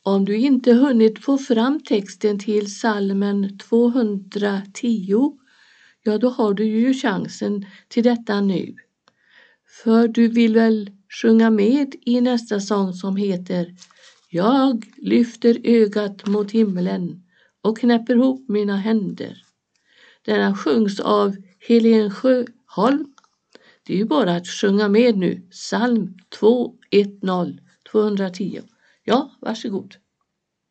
Om du inte hunnit få fram texten till psalmen 210, ja då har du ju chansen till detta nu. För du vill väl sjunga med i nästa sång som heter Jag lyfter ögat mot himlen och knäpper ihop mina händer. Denna sjungs av Helen Sjöholm. Det är ju bara att sjunga med nu. Psalm 210. Ja, varsågod.